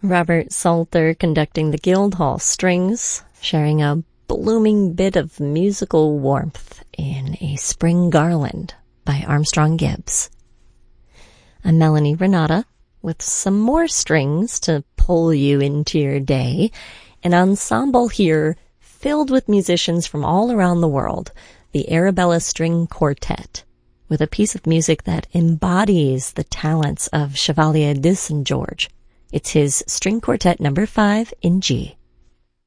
Robert Salter conducting the Guildhall Strings, sharing a blooming bit of musical warmth in A Spring Garland by Armstrong Gibbs. I'm Melanie Renata with some more strings to pull you into your day, an ensemble here filled with musicians from all around the world, the Arabella String Quartet, with a piece of music that embodies the talents of Chevalier de St. George. It's his String Quartet No. 5 in G.